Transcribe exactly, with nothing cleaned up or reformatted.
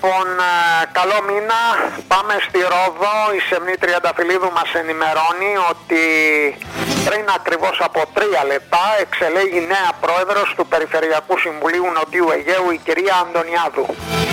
Λοιπόν, καλό μήνα. Πάμε στη Ρόδο. Η Σεμνή Τριανταφυλλίδου μας ενημερώνει ότι πριν ακριβώς από τρία λεπτά εξελέγει νέα πρόεδρος του Περιφερειακού Συμβουλίου Νοτιού Αιγαίου, η κυρία Αντωνιάδου.